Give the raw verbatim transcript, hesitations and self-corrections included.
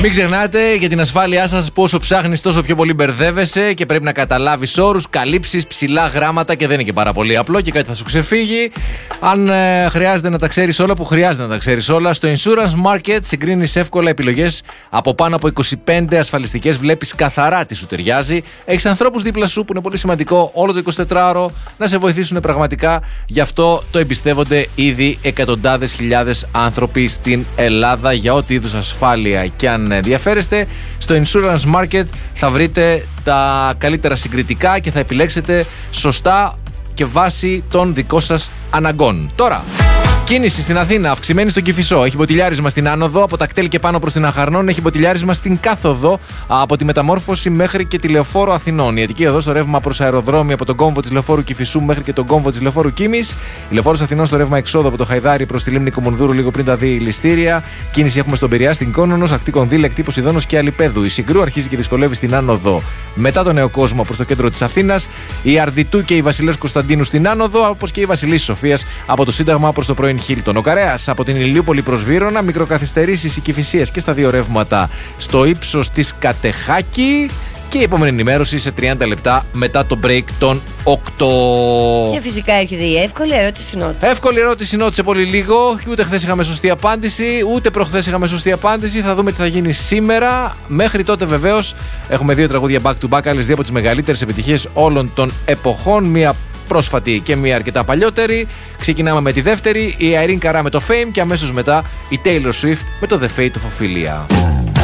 Μην ξεχνάτε για την ασφάλειά σας πόσο ψάχνεις τόσο πιο πολύ μπερδεύεσαι και πρέπει να καταλάβεις όρους, καλύψεις, ψηλά γράμματα και δεν είναι και πάρα πολύ απλό και κάτι θα σου ξεφύγει. Αν ε, χρειάζεται να τα ξέρεις όλα, που χρειάζεται να τα ξέρεις όλα, στο Insurance Market συγκρίνεις εύκολα επιλογές από πάνω από είκοσι πέντε ασφαλιστικές, βλέπεις καθαρά τι σου ταιριάζει. Έχεις ανθρώπους δίπλα σου που είναι πολύ σημαντικό όλο το εικοσιτετράωρο να σε βοηθήσουν πραγματικά. Γι' αυτό το εμπιστεύονται ήδη εκατοντάδες χιλιάδες άνθρωποι στην Ελλάδα. Για ό,τι είδους ασφάλεια και αν ενδιαφέρεστε, στο Insurance Market θα βρείτε τα καλύτερα συγκριτικά και θα επιλέξετε σωστά και βάσει των δικών σας αναγκών. Τώρα, κίνηση στην Αθήνα, αυξημένη στον Κηφισό. Έχει μποτιλιάρισμα στην άνοδο, από τα κτέλ και πάνω προς την Αχαρνών. Έχει μποτιλιάρισμα στην κάθοδο, από τη Μεταμόρφωση μέχρι και τη Λεωφόρο Αθηνών. Η Αττική οδό στο ρεύμα προς αεροδρόμιο από τον κόμβο της Λεωφόρου Κηφισού μέχρι και τον κόμβο της Λεωφόρου Κίμης. Η Λεωφόρος Αθηνών στο ρεύμα εξόδου από το Χαϊδάρι προς τη Λίμνη Κομουνδούρου λίγο πριν τα δύο ληστήρια. Κίνηση έχουμε στον Πειραιά, στην Κόνονος, Ακτή Κονδύλα, εκτύπωση Δόνος και Αλιπέδου. Η Συγκρού αρχίζει και δυσκολεύει στην άνοδο μετά τον Νέο Κόσμο προς το κέντρο της Αθήνας. Η Αρδιτού και η Βασιλέως Κωνσταντίνου στην άνοδο, όπως και η Βασιλής Σοφίας από το Σύνταγμα προς το πρώην Χίλτον. Ο Καρέας από την Ηλιούπολη προς Βύρωνα, μικροκαθυστερήσεις, Κηφισίας και στα δύο ρεύματα στο ύψος της Κατεχάκη. Και η επόμενη ενημέρωση σε τριάντα λεπτά μετά το break των οκτώ. Και φυσικά έρχεται η εύκολη ερώτηση νότ. Εύκολη ερώτηση νότ σε πολύ λίγο. Ούτε χθες είχαμε σωστή απάντηση, ούτε προχθές είχαμε σωστή απάντηση. Θα δούμε τι θα γίνει σήμερα. Μέχρι τότε βεβαίως έχουμε δύο τραγούδια back to back, άλλες δύο από τις μεγαλύτερες επιτυχίες όλων των εποχών. Μία πρόσφατη και μία αρκετά παλιότερη. Ξεκινάμε με τη δεύτερη, η Irene Cara με το Fame και αμέσως μετά η Taylor Swift με το The Fate of Ophelia.